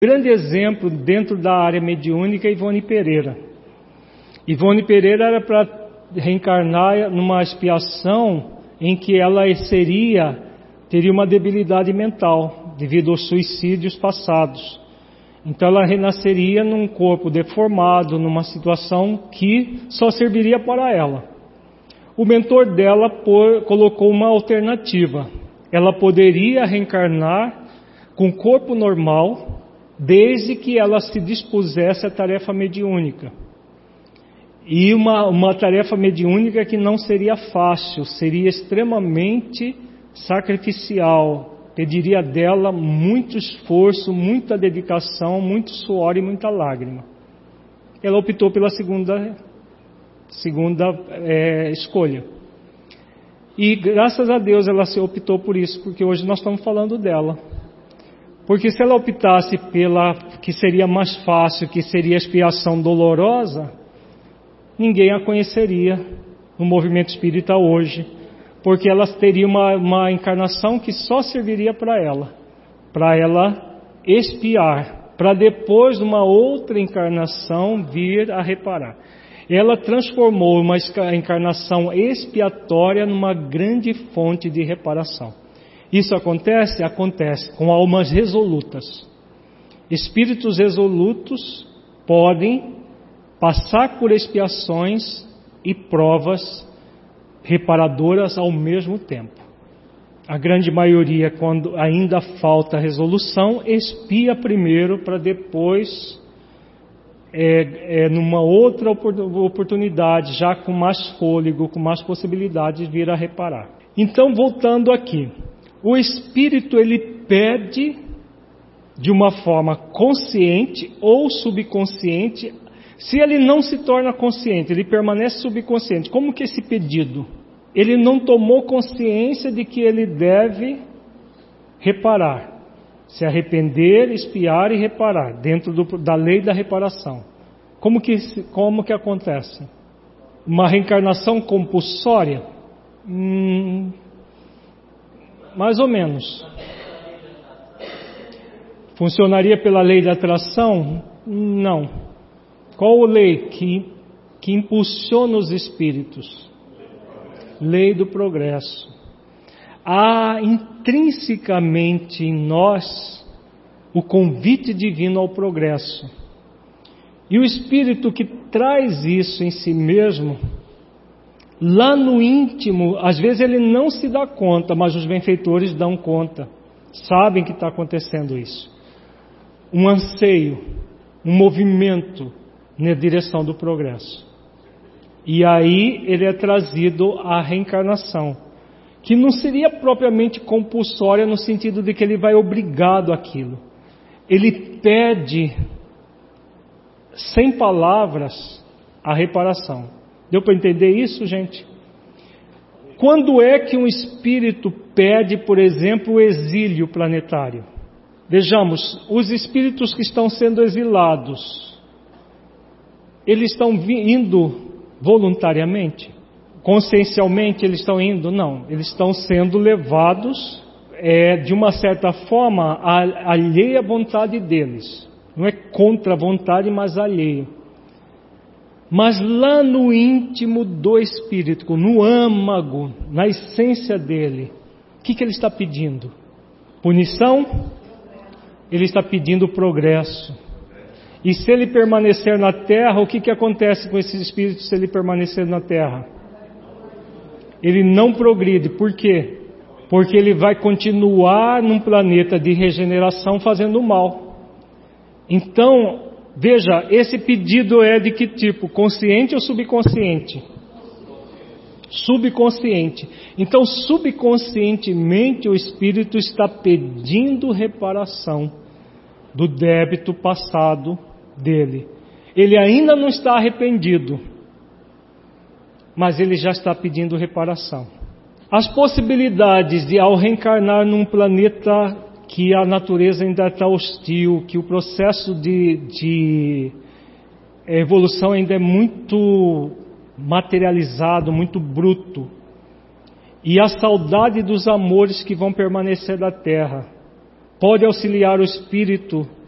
Grande exemplo dentro da área mediúnica é Ivone Pereira. Ivone Pereira era para reencarnar numa expiação em que ela teria uma debilidade mental devido aos suicídios passados. Então ela renasceria num corpo deformado, numa situação que só serviria para ela. O mentor dela colocou uma alternativa. Ela poderia reencarnar com corpo normal, desde que ela se dispusesse à tarefa mediúnica. E uma tarefa mediúnica que não seria fácil, seria extremamente sacrificial, pediria dela muito esforço, muita dedicação, muito suor e muita lágrima. Ela optou pela segunda escolha. E graças a Deus ela se optou por isso, porque hoje nós estamos falando dela. Porque se ela optasse pela que seria mais fácil, que seria expiação dolorosa, ninguém a conheceria no movimento espírita hoje, porque ela teria uma encarnação que só serviria para ela expiar, para depois de uma outra encarnação vir a reparar. Ela transformou uma encarnação expiatória numa grande fonte de reparação. Isso acontece? Acontece com almas resolutas. Espíritos resolutos podem passar por expiações e provas reparadoras ao mesmo tempo. A grande maioria, quando ainda falta resolução, expia primeiro para depois, numa outra oportunidade, já com mais fôlego, com mais possibilidades, vir a reparar. Então, voltando aqui. O espírito, ele pede de uma forma consciente ou subconsciente. Se ele não se torna consciente, ele permanece subconsciente. Como que esse pedido? Ele não tomou consciência de que ele deve reparar. Se arrepender, expiar e reparar, dentro da lei da reparação. Como que acontece? Uma reencarnação compulsória? Mais ou menos. Funcionaria pela lei da atração? Não. Qual a lei que impulsiona os espíritos? Lei do progresso. Há intrinsecamente em nós o convite divino ao progresso. E o espírito que traz isso em si mesmo, lá no íntimo, às vezes ele não se dá conta, mas os benfeitores dão conta, sabem que está acontecendo isso. Um anseio, um movimento na direção do progresso. E aí ele é trazido à reencarnação, que não seria propriamente compulsória no sentido de que ele vai obrigado àquilo. Ele pede, sem palavras, a reparação. Deu para entender isso, gente? Quando é que um espírito pede, por exemplo, o exílio planetário? Vejamos, os espíritos que estão sendo exilados, eles estão indo voluntariamente? Consciencialmente eles estão indo? Não, eles estão sendo levados, de uma certa forma, alheia à vontade deles. Não é contra a vontade, mas alheio. Mas lá no íntimo do espírito, no âmago, na essência dele, o que ele está pedindo? Punição? Ele está pedindo progresso. E se ele permanecer na Terra, o que acontece com esse espírito se ele permanecer na Terra? Ele não progride. Por quê? Porque ele vai continuar num planeta de regeneração fazendo mal. Então, veja, esse pedido é de que tipo? Consciente ou subconsciente? Subconsciente. Então, subconscientemente, o espírito está pedindo reparação do débito passado dele. Ele ainda não está arrependido, mas ele já está pedindo reparação. As possibilidades de, ao reencarnar num planeta que a natureza ainda está hostil, que o processo de evolução ainda é muito materializado, muito bruto, e a saudade dos amores que vão permanecer da Terra, pode auxiliar o espírito